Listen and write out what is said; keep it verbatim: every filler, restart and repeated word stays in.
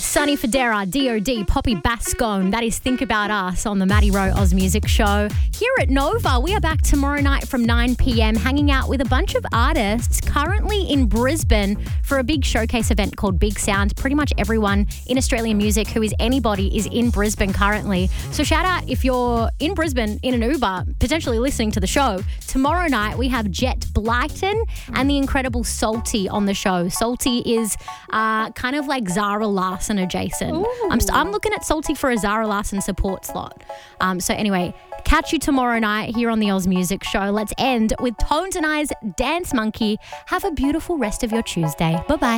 Sonny Fodera, D O D, Poppy Bascone. That is Think About Us on the Maddie Rowe Oz Music Show. Here at Nova, we are back tomorrow night from nine p.m. hanging out with a bunch of artists currently in Brisbane for a big showcase event called Big Sound. Pretty much everyone in Australian music who is anybody is in Brisbane currently. So shout out if you're in Brisbane in an Uber, potentially listening to the show. Tomorrow night we have Jet Blyton and the incredible Salty on the show. Salty is uh, kind of like Zara Larson adjacent. I'm, st- I'm looking at Salty for a Zara Larson support slot. Um, so anyway, catch you tomorrow night here on the Oz Music Show. Let's end with Tones and I's Dance Monkey. Have a beautiful rest of your Tuesday. Bye-bye.